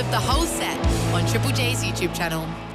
of the whole set on Triple J's YouTube channel.